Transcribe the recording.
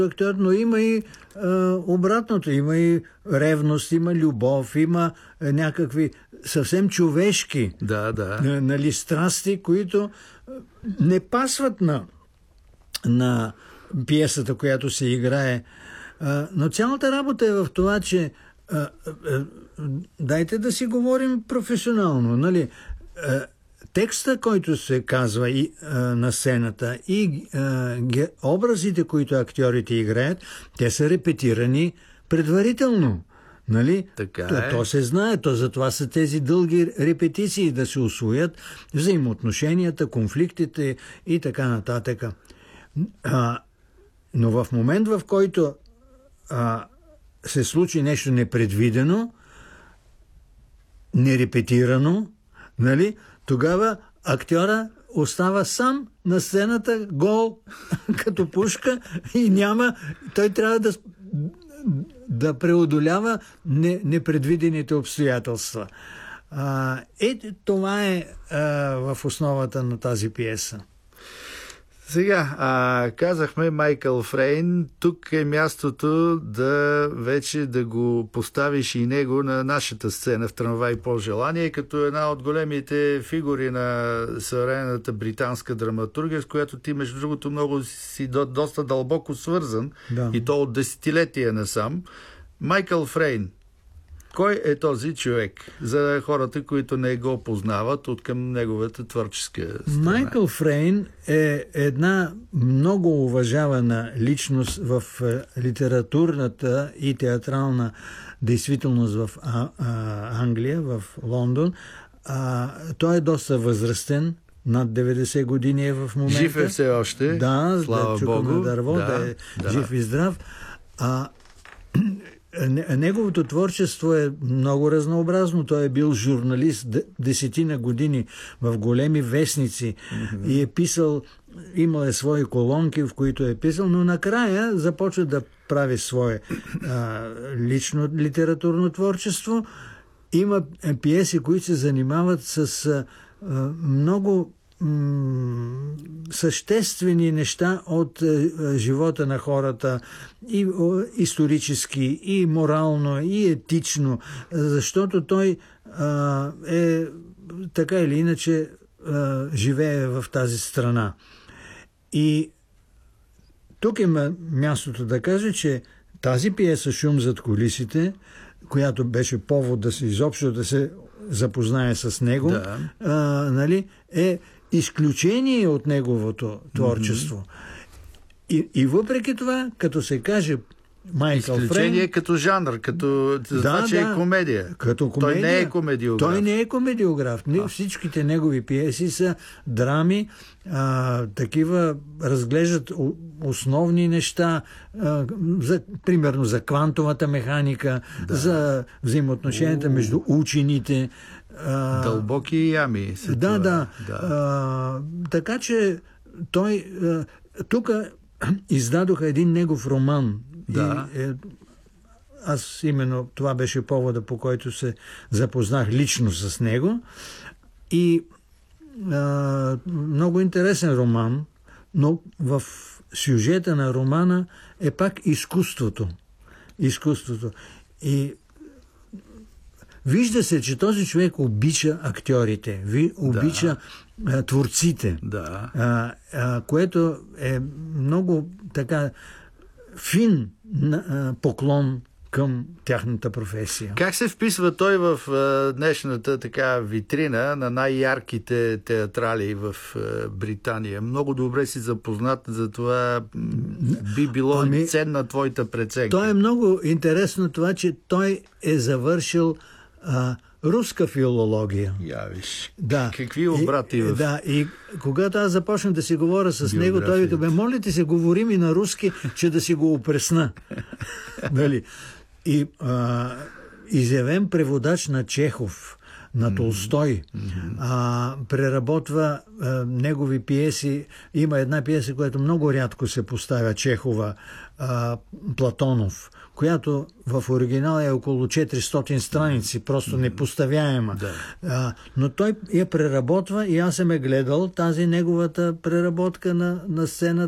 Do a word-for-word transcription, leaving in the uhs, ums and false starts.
актьор, но има и а, обратното. Има и ревност, има любов, има а, някакви съвсем човешки да, да. А, нали, страсти, които а, не пасват на, на пиесата, която се играе. А, но цялата работа е в това, че а, а, дайте да си говорим професионално, нали? А, текста, който се казва и, а, на сцената и а, ге, образите, които актьорите играят, те са репетирани предварително. Нали? Така то, е. то се знае, то затова са тези дълги репетиции, да се усвоят взаимоотношенията, конфликтите и така нататък. А, но в момент, в който а, се случи нещо непредвидено, нерепетирано, нали, тогава актьора остава сам на сцената, гол като пушка и няма, той трябва да, да преодолява не, непредвидените обстоятелства. А, е, това е а, в основата на тази пиеса. Сега, а, казахме Майкъл Фрейн, тук е мястото да вече да го поставиш и него на нашата сцена в Трамвай по желание, като една от големите фигури на съвременната британска драматургия, с която ти, между другото, много си до, доста дълбоко свързан, да. И то от десетилетия насам. Майкъл Фрейн. Кой е този човек? За хората, които не го познават от към неговата творческа страна. Майкъл Фрейн е една много уважавана личност в литературната и театрална действителност в а, а, Англия, в Лондон. А, той е доста възрастен, над деветдесет години е в момента. Жив е все още, да, слава да, Богу. На дърво, да, да е да. жив и здрав. А, неговото творчество е много разнообразно. Той е бил журналист десетина години в големи вестници mm-hmm. и е писал, имал е свои колонки, в които е писал, но накрая започва да прави свое а, лично литературно творчество. Има пиеси, които се занимават с а, много съществени неща от е, живота на хората, и о, исторически, и морално, и етично, защото той а, е така или иначе а, живее в тази страна. И тук има мястото да кажа, че тази пиеса "Шум зад кулисите", която беше повод да се изобщо да се запознае с него, да. а, нали, е изключение от неговото творчество. Mm-hmm. И, и въпреки това, като се каже Майкъл Фрейн... Изключение като жанр, като да, това, че да, е комедия. Като комедия. Той не е комедиограф. Той не е комедиограф. Не, всичките негови пиеси са драми, а, такива разглеждат основни неща, а, за, примерно за квантовата механика, да. За взаимоотношенията У. между учените. А, дълбоки ями. Да, това. да. да. А, така че той... А, тук издадоха един негов роман. Да. И, е, аз именно това беше повода, по който се запознах лично с него. И а, много интересен роман, но в сюжета на романа е пак изкуството. Изкуството. И вижда се, че този човек обича актьорите, ви обича да. а, творците, да. а, а, което е много така фин а, поклон към тяхната професия. Как се вписва той в а, днешната така витрина на най-ярките театрали в а, Британия? Много добре си запознат, за това би било ами, ценна твоята преценка. То е много интересно това, че той е завършил а, руска филология. Я виж. Да. Какви обрати и, в... Да, и когато аз започнах да си говоря с него, той ви бе, моля ти се, говорим и на руски, че да си го опресна. Дали? И а, изявен преводач на Чехов, на Толстой, mm-hmm. а, преработва а, негови пиеси. Има една пиеса, която много рядко се поставя, Чехова, а, Платонов, която в оригинал е около четиристотин страници, просто непоставяема. Да. А, но той я преработва и аз съм е гледал тази неговата преработка на, на сцената.